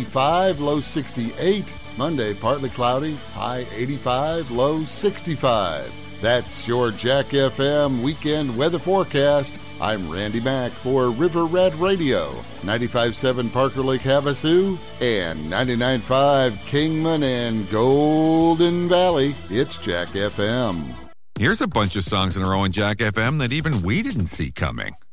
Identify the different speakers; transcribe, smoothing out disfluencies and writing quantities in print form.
Speaker 1: 85, low 68. Monday, partly cloudy, high 85, low 65. That's your Jack FM weekend weather forecast. I'm Randy Mack for River Red Radio, 95.7 Parker Lake Havasu, and 99.5 Kingman and Golden Valley. It's Jack FM.
Speaker 2: Here's a bunch of songs in a row on Jack FM that even we didn't see coming.